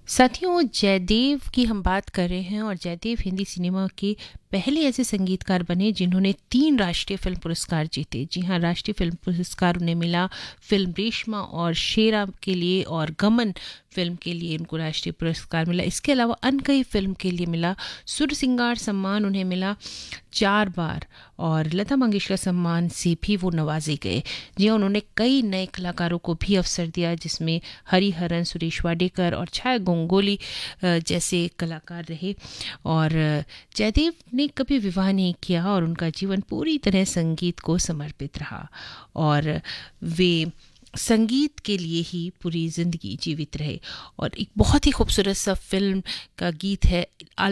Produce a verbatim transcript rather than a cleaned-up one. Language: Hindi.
साथियों, जयदेव की हम बात कर रहे हैं और जयदेव हिंदी सिनेमा के पहले ऐसे संगीतकार बने जिन्होंने तीन राष्ट्रीय फिल्म पुरस्कार जीते। जी हाँ, राष्ट्रीय फिल्म पुरस्कार उन्हें मिला फिल्म रेशमा और शेरा के लिए, और गमन फिल्म के लिए उनको राष्ट्रीय पुरस्कार मिला। इसके अलावा अनकही फिल्म के लिए मिला। सुर सिंगार सम्मान उन्हें मिला चार बार, और लता मंगेशकर सम्मान से भी वो नवाजे गए। जी हाँ, उन्होंने कई नए कलाकारों को भी अवसर दिया, जिसमें हरिहरन, सुरेश वाडेकर और छाया गंगोली जैसे कलाकार रहे। और जयदेव ने कभी विवाह नहीं किया और उनका जीवन पूरी तरह संगीत को समर्पित रहा, और वे संगीत के लिए ही पूरी जिंदगी जीवित रहे। और एक बहुत ही खूबसूरत सा फिल्म का गीत है